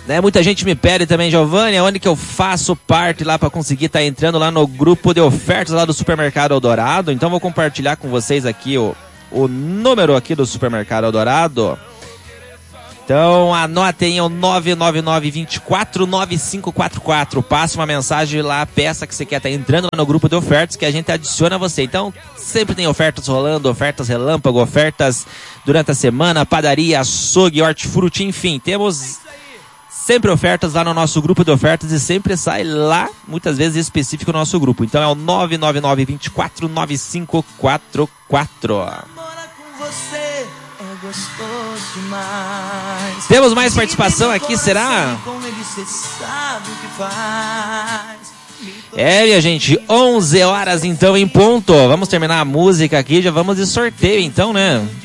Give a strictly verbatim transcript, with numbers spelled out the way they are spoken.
Né, muita gente me pede também, Giovanni, onde que eu faço parte lá para conseguir estar tá entrando lá no grupo de ofertas lá do Supermercado Eldorado. Então vou compartilhar com vocês aqui o, o número aqui do Supermercado Eldorado. Então anotem o nove nove nove, dois quatro, nove cinco quatro quatro. Passe uma mensagem lá, peça que você quer estar tá entrando lá no grupo de ofertas que a gente adiciona você. Então sempre tem ofertas rolando, ofertas relâmpago, ofertas durante a semana, padaria, açougue, hortifruti, enfim, temos sempre ofertas lá no nosso grupo de ofertas e sempre sai lá, muitas vezes específico no nosso grupo. Então é o nove nove nove, dois quatro, nove cinco quatro quatro. Temos mais participação aqui, será? É, minha gente, onze horas então em ponto. Vamos terminar a música aqui, já vamos de sorteio então, né?